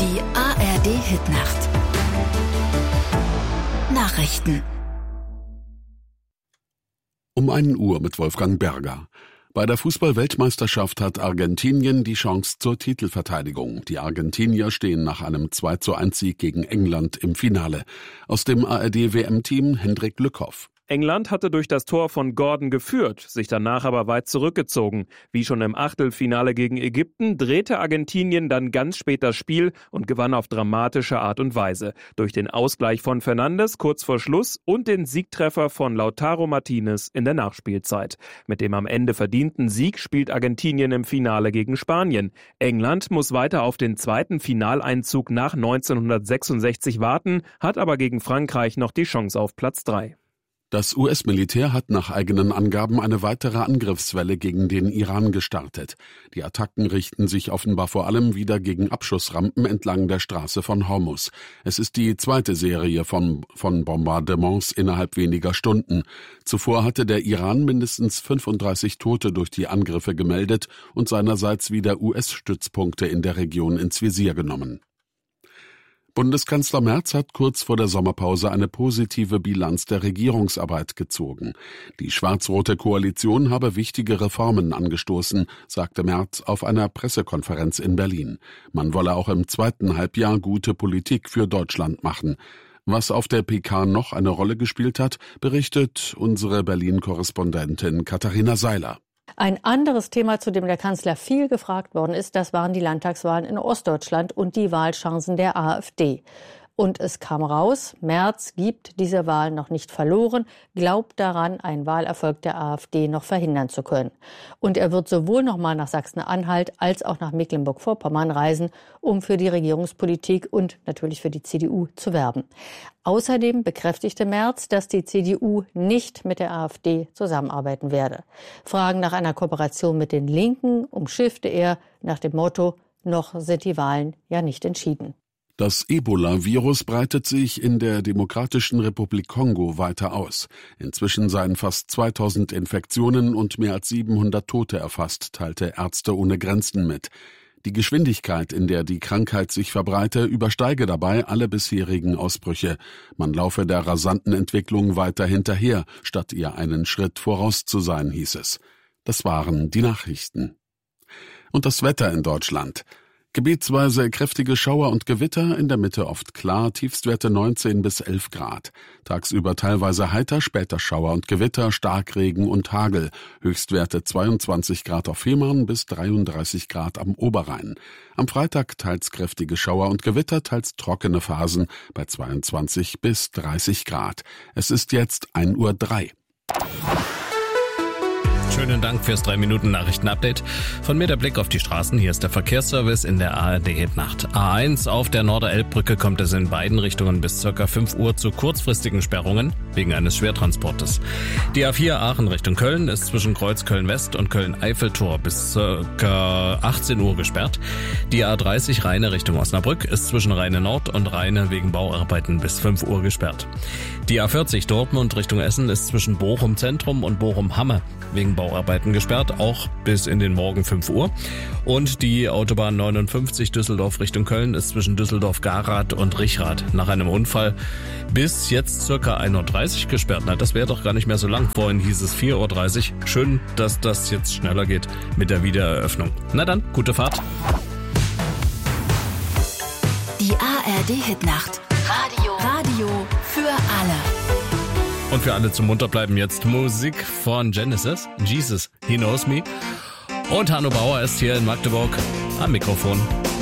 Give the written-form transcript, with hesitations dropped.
Die ARD-Hitnacht. Nachrichten. Um 1 Uhr mit Wolfgang Berger. Bei der Fußball-Weltmeisterschaft hat Argentinien die Chance zur Titelverteidigung. Die Argentinier stehen nach einem 2:1-Sieg gegen England im Finale. Aus dem ARD-WM-Team Hendrik Lückhoff. England hatte durch das Tor von Gordon geführt, sich danach aber weit zurückgezogen. Wie schon im Achtelfinale gegen Ägypten drehte Argentinien dann ganz spät das Spiel und gewann auf dramatische Art und Weise. Durch den Ausgleich von Fernandes kurz vor Schluss und den Siegtreffer von Lautaro Martinez in der Nachspielzeit. Mit dem am Ende verdienten Sieg spielt Argentinien im Finale gegen Spanien. England muss weiter auf den zweiten Finaleinzug nach 1966 warten, hat aber gegen Frankreich noch die Chance auf Platz 3. Das US-Militär hat nach eigenen Angaben eine weitere Angriffswelle gegen den Iran gestartet. Die Attacken richten sich offenbar vor allem wieder gegen Abschussrampen entlang der Straße von Hormuz. Es ist die zweite Serie von Bombardements innerhalb weniger Stunden. Zuvor hatte der Iran mindestens 35 Tote durch die Angriffe gemeldet und seinerseits wieder US-Stützpunkte in der Region ins Visier genommen. Bundeskanzler Merz hat kurz vor der Sommerpause eine positive Bilanz der Regierungsarbeit gezogen. Die schwarz-rote Koalition habe wichtige Reformen angestoßen, sagte Merz auf einer Pressekonferenz in Berlin. Man wolle auch im zweiten Halbjahr gute Politik für Deutschland machen. Was auf der PK noch eine Rolle gespielt hat, berichtet unsere Berlin-Korrespondentin Katharina Seiler. Ein anderes Thema, zu dem der Kanzler viel gefragt worden ist, das waren die Landtagswahlen in Ostdeutschland und die Wahlchancen der AfD. Und es kam raus, Merz gibt diese Wahl noch nicht verloren, glaubt daran, einen Wahlerfolg der AfD noch verhindern zu können. Und er wird sowohl nochmal nach Sachsen-Anhalt als auch nach Mecklenburg-Vorpommern reisen, um für die Regierungspolitik und natürlich für die CDU zu werben. Außerdem bekräftigte Merz, dass die CDU nicht mit der AfD zusammenarbeiten werde. Fragen nach einer Kooperation mit den Linken umschiffte er nach dem Motto, noch sind die Wahlen ja nicht entschieden. Das Ebola-Virus breitet sich in der Demokratischen Republik Kongo weiter aus. Inzwischen seien fast 2000 Infektionen und mehr als 700 Tote erfasst, teilte Ärzte ohne Grenzen mit. Die Geschwindigkeit, in der die Krankheit sich verbreite, übersteige dabei alle bisherigen Ausbrüche. Man laufe der rasanten Entwicklung weiter hinterher, statt ihr einen Schritt voraus zu sein, hieß es. Das waren die Nachrichten. Und das Wetter in Deutschland. Gebietsweise kräftige Schauer und Gewitter, in der Mitte oft klar, Tiefstwerte 19 bis 11 Grad. Tagsüber teilweise heiter, später Schauer und Gewitter, Starkregen und Hagel. Höchstwerte 22 Grad auf Fehmarn bis 33 Grad am Oberrhein. Am Freitag teils kräftige Schauer und Gewitter, teils trockene Phasen bei 22 bis 30 Grad. Es ist jetzt 1:03 Uhr. Schönen Dank fürs 3-Minuten-Nachrichten-Update. Von mir der Blick auf die Straßen. Hier ist der Verkehrsservice in der ARD-Hitnacht. A1 auf der Norder-Elb-Brücke kommt es in beiden Richtungen bis ca. 5 Uhr zu kurzfristigen Sperrungen wegen eines Schwertransportes. Die A4 Aachen Richtung Köln ist zwischen Kreuz Köln-West und Köln-Eiffeltor bis ca. 18 Uhr gesperrt. Die A30 Rheine Richtung Osnabrück ist zwischen Rheine Nord und Rheine wegen Bauarbeiten bis 5 Uhr gesperrt. Die A40 Dortmund Richtung Essen ist zwischen Bochum Zentrum und Bochum Hamme wegen Bauarbeiten gesperrt, auch bis in den Morgen 5 Uhr. Und die Autobahn 59 Düsseldorf Richtung Köln ist zwischen Düsseldorf-Garath und Richrath nach einem Unfall bis jetzt ca. 1:30 Uhr gesperrt. Na, das wäre doch gar nicht mehr so lang. Vorhin hieß es 4:30 Uhr. Schön, dass das jetzt schneller geht mit der Wiedereröffnung. Na dann, gute Fahrt. Die ARD-Hitnacht. Radio für alle. Und für alle zum Munterbleiben jetzt Musik von Genesis, Jesus, He Knows Me. Und Hanno Bauer ist hier in Magdeburg am Mikrofon.